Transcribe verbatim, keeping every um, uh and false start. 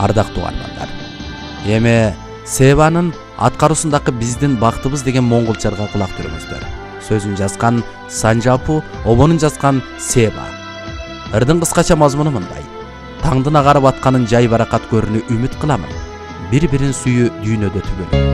Ардактуу угармандар, эми Себанын аткаруусундагы биздин бактыбыз деген монголчарга кулак түрүңүздөр. Сөзүн жазган Санжапу, обонун жазган Себа. Ырдын кыскача мазмуну мындай: таңдын агарып атканын жай баракат көрүүнү үмүт кыламын. Бири-бирин сүйүү дүйнөдө түгөл.